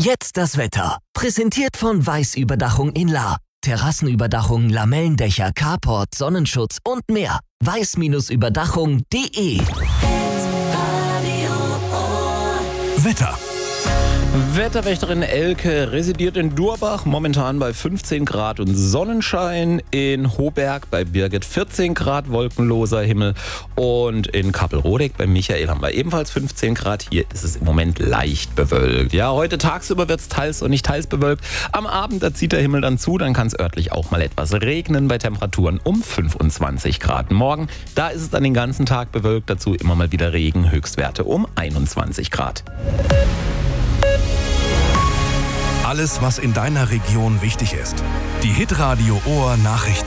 Jetzt das Wetter. Präsentiert von Weiß Überdachung in Lahr. Terrassenüberdachung, Lamellendächer, Carport, Sonnenschutz und mehr. weiß-überdachung.de. Wetter. Wetterwächterin Elke residiert in Durbach, momentan bei 15 Grad und Sonnenschein. In Hohberg bei Birgit 14 Grad, wolkenloser Himmel. Und in Kappelrodeck bei Michael haben wir ebenfalls 15 Grad. Hier ist es im Moment leicht bewölkt. Ja, heute tagsüber wird es teils und nicht teils bewölkt. Am Abend, da zieht der Himmel dann zu. Dann kann es örtlich auch mal etwas regnen bei Temperaturen um 25 Grad. Morgen, da ist es dann den ganzen Tag bewölkt. Dazu immer mal wieder Regen, Höchstwerte um 21 Grad. Alles, was in deiner Region wichtig ist. Die Hitradio Ohr Nachrichten.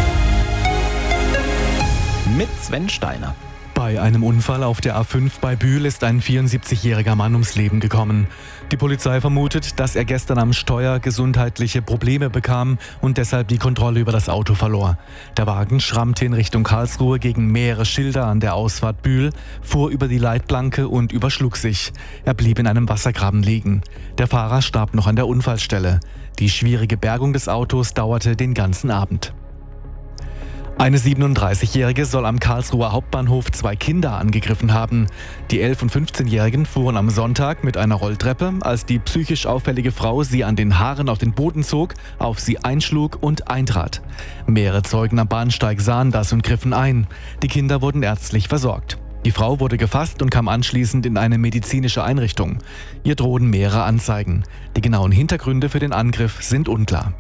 Mit Sven Steiner. Bei einem Unfall auf der A5 bei Bühl ist ein 74-jähriger Mann ums Leben gekommen. Die Polizei vermutet, dass er gestern am Steuer gesundheitliche Probleme bekam und deshalb die Kontrolle über das Auto verlor. Der Wagen schrammte in Richtung Karlsruhe gegen mehrere Schilder an der Ausfahrt Bühl, fuhr über die Leitplanke und überschlug sich. Er blieb in einem Wassergraben liegen. Der Fahrer starb noch an der Unfallstelle. Die schwierige Bergung des Autos dauerte den ganzen Abend. Eine 37-Jährige soll am Karlsruher Hauptbahnhof 2 Kinder angegriffen haben. Die 11- und 15-Jährigen fuhren am Sonntag mit einer Rolltreppe, als die psychisch auffällige Frau sie an den Haaren auf den Boden zog, auf sie einschlug und eintrat. Mehrere Zeugen am Bahnsteig sahen das und griffen ein. Die Kinder wurden ärztlich versorgt. Die Frau wurde gefasst und kam anschließend in eine medizinische Einrichtung. Ihr drohen mehrere Anzeigen. Die genauen Hintergründe für den Angriff sind unklar.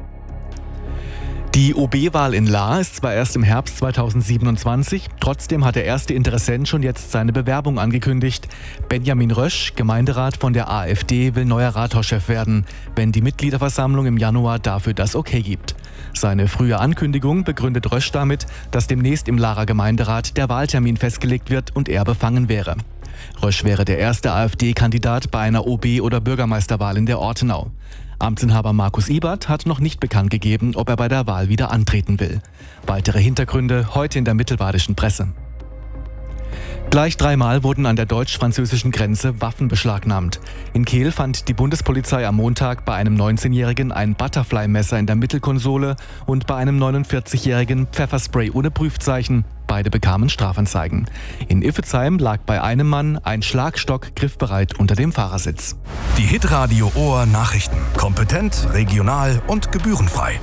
Die OB-Wahl in Lahr ist zwar erst im Herbst 2027, trotzdem hat der erste Interessent schon jetzt seine Bewerbung angekündigt. Benjamin Rösch, Gemeinderat von der AfD, will neuer Rathauschef werden, wenn die Mitgliederversammlung im Januar dafür das Okay gibt. Seine frühe Ankündigung begründet Rösch damit, dass demnächst im Lahrer Gemeinderat der Wahltermin festgelegt wird und er befangen wäre. Rösch wäre der erste AfD-Kandidat bei einer OB- oder Bürgermeisterwahl in der Ortenau. Amtsinhaber Markus Ibert hat noch nicht bekannt gegeben, ob er bei der Wahl wieder antreten will. Weitere Hintergründe heute in der mittelbadischen Presse. Gleich 3-mal wurden an der deutsch-französischen Grenze Waffen beschlagnahmt. In Kehl fand die Bundespolizei am Montag bei einem 19-Jährigen ein Butterfly-Messer in der Mittelkonsole und bei einem 49-Jährigen Pfefferspray ohne Prüfzeichen. Beide bekamen Strafanzeigen. In Iffezheim lag bei einem Mann ein Schlagstock griffbereit unter dem Fahrersitz. Die Hitradio Ohr Nachrichten. Kompetent, regional und gebührenfrei.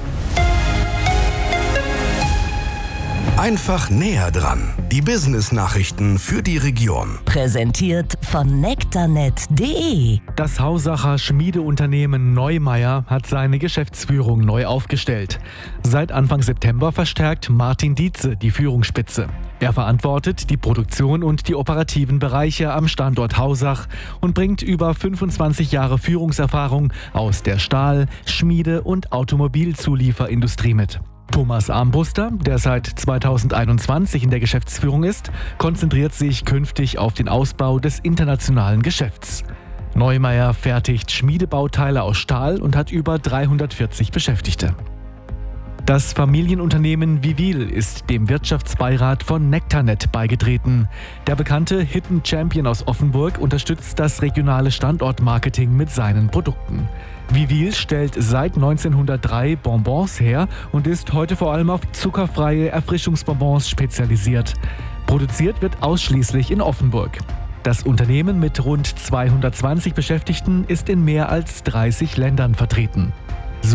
Einfach näher dran. Die Business-Nachrichten für die Region. Präsentiert von nektarnet.de. Das Hausacher Schmiedeunternehmen Neumeier hat seine Geschäftsführung neu aufgestellt. Seit Anfang September verstärkt Martin Dietze die Führungsspitze. Er verantwortet die Produktion und die operativen Bereiche am Standort Hausach und bringt über 25 Jahre Führungserfahrung aus der Stahl-, Schmiede- und Automobilzulieferindustrie mit. Thomas Armbruster, der seit 2021 in der Geschäftsführung ist, konzentriert sich künftig auf den Ausbau des internationalen Geschäfts. Neumeier fertigt Schmiedebauteile aus Stahl und hat über 340 Beschäftigte. Das Familienunternehmen Vivil ist dem Wirtschaftsbeirat von nektarnet beigetreten. Der bekannte Hidden Champion aus Offenburg unterstützt das regionale Standortmarketing mit seinen Produkten. Vivil stellt seit 1903 Bonbons her und ist heute vor allem auf zuckerfreie Erfrischungsbonbons spezialisiert. Produziert wird ausschließlich in Offenburg. Das Unternehmen mit rund 220 Beschäftigten ist in mehr als 30 Ländern vertreten.